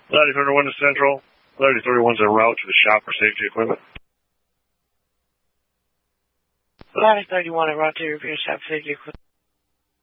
Latitude 31 to Central. Latitude 31's en route to the shop for safety equipment. Latitude 31 en route to repair shop safety equipment.